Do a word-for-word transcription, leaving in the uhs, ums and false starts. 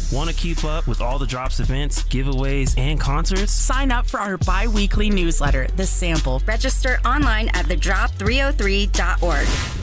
Want to keep up with all the Drops events, giveaways, and concerts? Sign up for our bi-weekly newsletter, The Sample. Register online at the drop three oh three dot org.